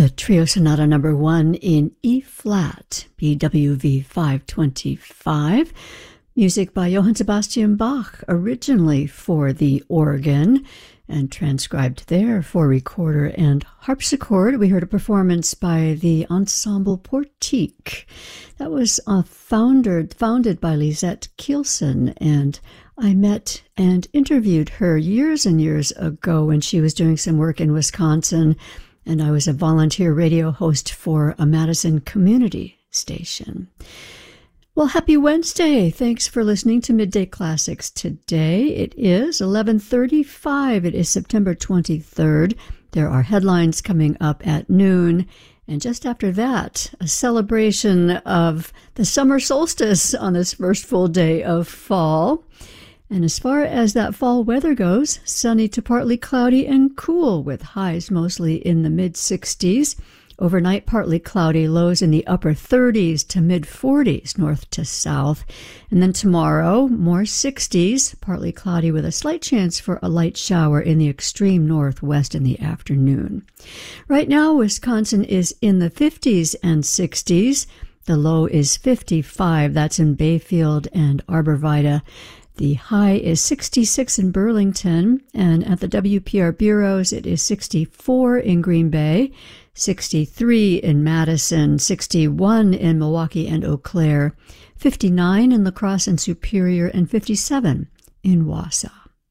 The Trio Sonata number 1 in E-flat, BWV 525. Music by Johann Sebastian Bach, originally for the organ and transcribed there for recorder and harpsichord. We heard a performance by the Ensemble Portique. That was founded by Lisette Kielsen, and I met and interviewed her years and years ago when she was doing some work in Wisconsin, and I was a volunteer radio host for a Madison community station. Well, happy Wednesday. Thanks for listening to Midday Classics today. It is 11:35. It is September 23rd. There are headlines coming up at noon. And just after that, a celebration of the summer solstice on this first full day of fall. And as far as that fall weather goes, sunny to partly cloudy and cool with highs mostly in the mid-60s. Overnight, partly cloudy, lows in the upper 30s to mid-40s, north to south. And then tomorrow, more 60s, partly cloudy with a slight chance for a light shower in the extreme northwest in the afternoon. Right now, Wisconsin is in the 50s and 60s. The low is 55. That's in Bayfield and Arborvita. The high is 66 in Burlington, and at the WPR bureaus, it is 64 in Green Bay, 63 in Madison, 61 in Milwaukee and Eau Claire, 59 in La Crosse and Superior, and 57 in Wausau.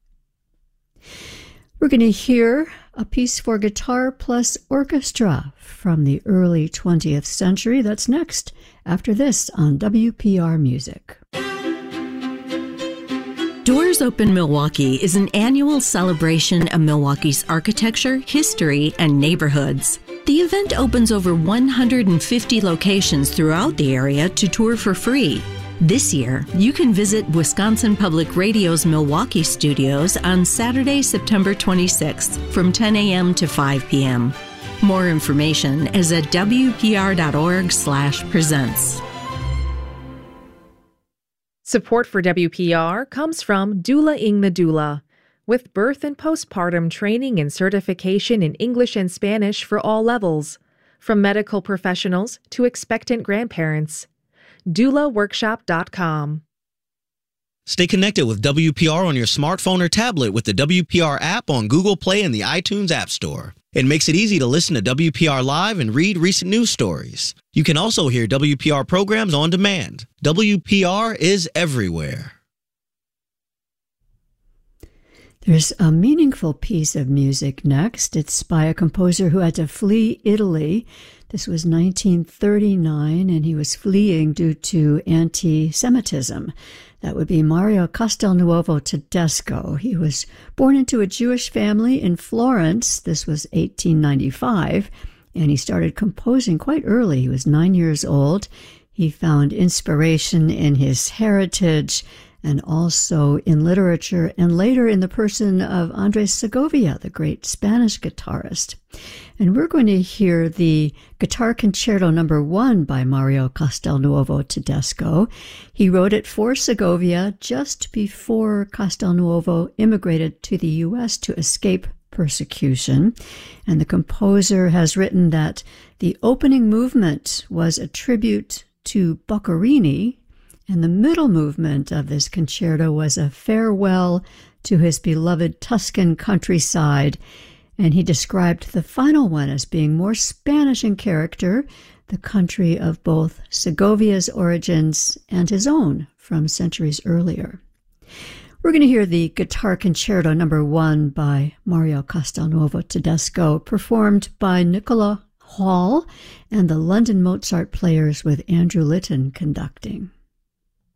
We're going to hear a piece for guitar plus orchestra from the early 20th century. That's next, after this on WPR Music. Doors Open Milwaukee is an annual celebration of Milwaukee's architecture, history, and neighborhoods. The event opens over 150 locations throughout the area to tour for free. This year, you can visit Wisconsin Public Radio's Milwaukee studios on Saturday, September 26th from 10 a.m. to 5 p.m. More information is at wpr.org/presents. Support for WPR comes from Doula Ing the Doula, with birth and postpartum training and certification in English and Spanish for all levels, from medical professionals to expectant grandparents. DoulaWorkshop.com. Stay connected with WPR on your smartphone or tablet with the WPR app on Google Play and the iTunes App Store. It makes it easy to listen to WPR Live and read recent news stories. You can also hear WPR programs on demand. WPR is everywhere. There's a meaningful piece of music next. It's by a composer who had to flee Italy. This was 1939, and he was fleeing due to anti-Semitism. That would be Mario Castelnuovo Tedesco. He was born into a Jewish family in Florence. This was 1895, and he started composing quite early. He was 9 years old. He found inspiration in his heritage and also in literature, and later in the person of Andres Segovia, the great Spanish guitarist. And we're going to hear the Guitar Concerto number 1 by Mario Castelnuovo Tedesco. He wrote it for Segovia just before Castelnuovo immigrated to the U.S. to escape persecution. And the composer has written that the opening movement was a tribute to Boccherini, and the middle movement of this concerto was a farewell to his beloved Tuscan countryside, and he described the final one as being more Spanish in character, the country of both Segovia's origins and his own from centuries earlier. We're going to hear the Guitar Concerto number 1 by Mario Castelnuovo Tedesco, performed by Nicola Hall and the London Mozart Players with Andrew Litton conducting.